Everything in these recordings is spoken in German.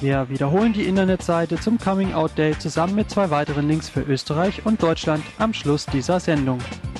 Wir wiederholen die Internetseite zum Coming Out Day zusammen mit 2 weiteren Links für Österreich und Deutschland am Schluss dieser Sendung.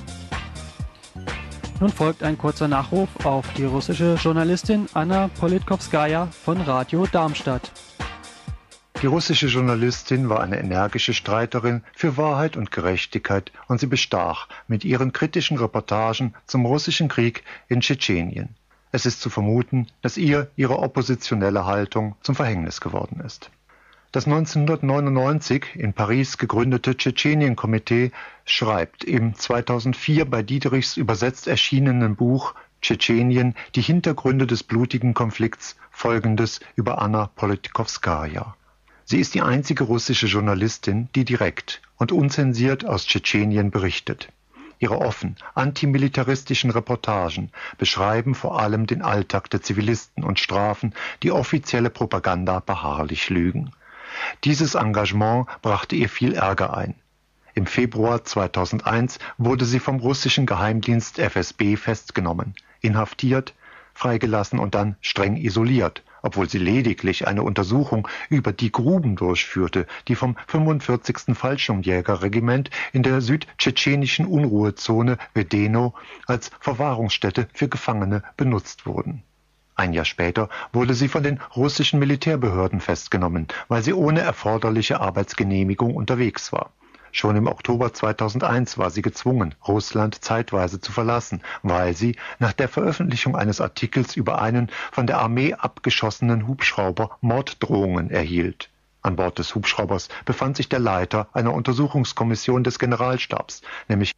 Nun folgt ein kurzer Nachruf auf die russische Journalistin Anna Politkovskaja von Radio Darmstadt. Die russische Journalistin war eine energische Streiterin für Wahrheit und Gerechtigkeit und sie bestach mit ihren kritischen Reportagen zum russischen Krieg in Tschetschenien. Es ist zu vermuten, dass ihr ihre oppositionelle Haltung zum Verhängnis geworden ist. Das 1999 in Paris gegründete Tschetschenien-Komitee schreibt im 2004 bei Diederichs übersetzt erschienenen Buch Tschetschenien, die Hintergründe des blutigen Konflikts, Folgendes über Anna Politkovskaja. Sie ist die einzige russische Journalistin, die direkt und unzensiert aus Tschetschenien berichtet. Ihre offen antimilitaristischen Reportagen beschreiben vor allem den Alltag der Zivilisten und strafen die offizielle Propaganda beharrlich Lügen. Dieses Engagement brachte ihr viel Ärger ein. Im Februar 2001 wurde sie vom russischen Geheimdienst FSB festgenommen, inhaftiert, freigelassen und dann streng isoliert, obwohl sie lediglich eine Untersuchung über die Gruben durchführte, die vom 45. Fallschirmjägerregiment in der südtschetschenischen Unruhezone Vedeno als Verwahrungsstätte für Gefangene benutzt wurden. Ein Jahr später wurde sie von den russischen Militärbehörden festgenommen, weil sie ohne erforderliche Arbeitsgenehmigung unterwegs war. Schon im Oktober 2001 war sie gezwungen, Russland zeitweise zu verlassen, weil sie nach der Veröffentlichung eines Artikels über einen von der Armee abgeschossenen Hubschrauber Morddrohungen erhielt. An Bord des Hubschraubers befand sich der Leiter einer Untersuchungskommission des Generalstabs, nämlich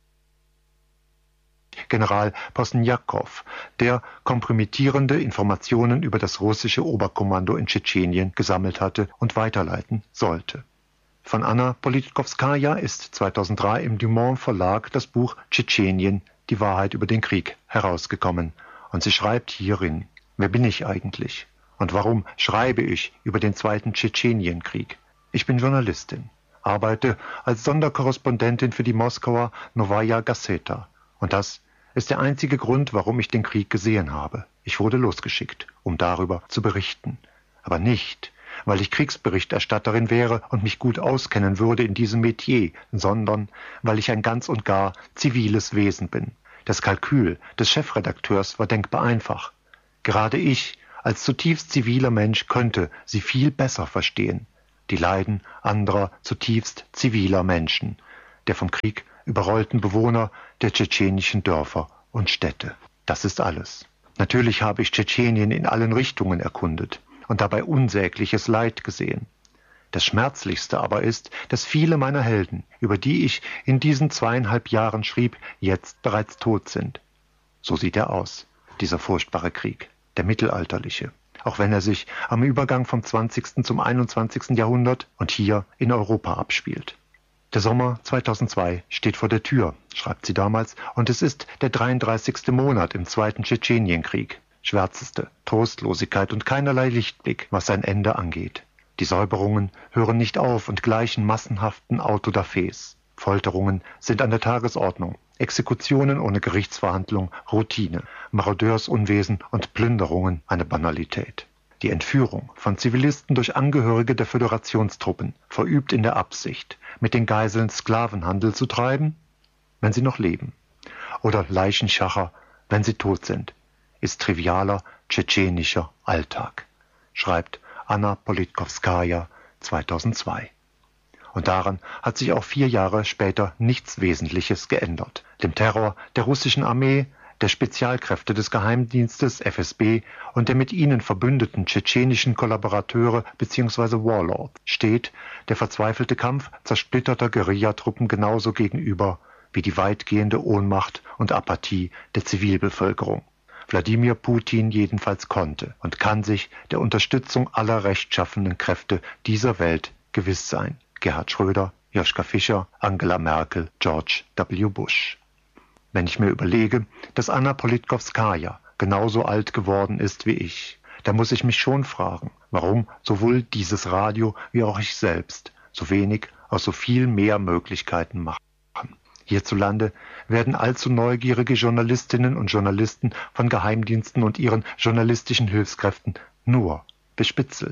General Posnjakow, der kompromittierende Informationen über das russische Oberkommando in Tschetschenien gesammelt hatte und weiterleiten sollte. Von Anna Politkovskaja ist 2003 im Dumont Verlag das Buch Tschetschenien, die Wahrheit über den Krieg herausgekommen. Und sie schreibt hierin: Wer bin ich eigentlich? Und warum schreibe ich über den zweiten Tschetschenienkrieg? Ich bin Journalistin, arbeite als Sonderkorrespondentin für die Moskauer Novaya Gazeta. Und das ist der einzige Grund, warum ich den Krieg gesehen habe. Ich wurde losgeschickt, um darüber zu berichten. Aber nicht, weil ich Kriegsberichterstatterin wäre und mich gut auskennen würde in diesem Metier, sondern weil ich ein ganz und gar ziviles Wesen bin. Das Kalkül des Chefredakteurs war denkbar einfach. Gerade ich, als zutiefst ziviler Mensch, könnte sie viel besser verstehen. Die Leiden anderer zutiefst ziviler Menschen, der vom Krieg überrollten Bewohner der tschetschenischen Dörfer und Städte. Das ist alles. Natürlich habe ich Tschetschenien in allen Richtungen erkundet und dabei unsägliches Leid gesehen. Das Schmerzlichste aber ist, dass viele meiner Helden, über die ich in diesen 2,5 Jahren schrieb, jetzt bereits tot sind. So sieht er aus, dieser furchtbare Krieg, der mittelalterliche, auch wenn er sich am Übergang vom 20. zum 21. Jahrhundert und hier in Europa abspielt. Der Sommer 2002 steht vor der Tür, schreibt sie damals, und es ist der 33. Monat im zweiten Tschetschenienkrieg. Schwärzeste Trostlosigkeit und keinerlei Lichtblick, was sein Ende angeht. Die Säuberungen hören nicht auf und gleichen massenhaften Autodafés. Folterungen sind an der Tagesordnung. Exekutionen ohne Gerichtsverhandlung Routine. Marodeursunwesen und Plünderungen eine Banalität. Die Entführung von Zivilisten durch Angehörige der Föderationstruppen, verübt in der Absicht, mit den Geiseln Sklavenhandel zu treiben, wenn sie noch leben. Oder Leichenschacher, wenn sie tot sind, ist trivialer tschetschenischer Alltag, schreibt Anna Politkovskaja 2002. Und daran hat sich auch 4 Jahre später nichts Wesentliches geändert. Dem Terror der russischen Armee, der Spezialkräfte des Geheimdienstes FSB und der mit ihnen verbündeten tschetschenischen Kollaborateure bzw. Warlords steht der verzweifelte Kampf zersplitterter Guerillatruppen genauso gegenüber wie die weitgehende Ohnmacht und Apathie der Zivilbevölkerung. Wladimir Putin jedenfalls konnte und kann sich der Unterstützung aller rechtschaffenen Kräfte dieser Welt gewiss sein. Gerhard Schröder, Joschka Fischer, Angela Merkel, George W. Bush. Wenn ich mir überlege, dass Anna Politkovskaja genauso alt geworden ist wie ich, dann muss ich mich schon fragen, warum sowohl dieses Radio wie auch ich selbst so wenig aus so viel mehr Möglichkeiten machen. Hierzulande werden allzu neugierige Journalistinnen und Journalisten von Geheimdiensten und ihren journalistischen Hilfskräften nur bespitzelt.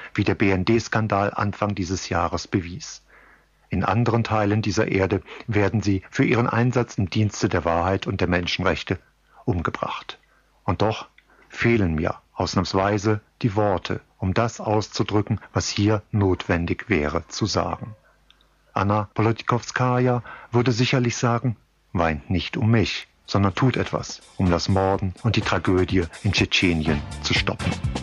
wie der BND-Skandal Anfang dieses Jahres bewies. In anderen Teilen dieser Erde werden sie für ihren Einsatz im Dienste der Wahrheit und der Menschenrechte umgebracht. Und doch fehlen mir ausnahmsweise die Worte, um das auszudrücken, was hier notwendig wäre zu sagen. Anna Politkovskaja würde sicherlich sagen, weint nicht um mich, sondern tut etwas, um das Morden und die Tragödie in Tschetschenien zu stoppen.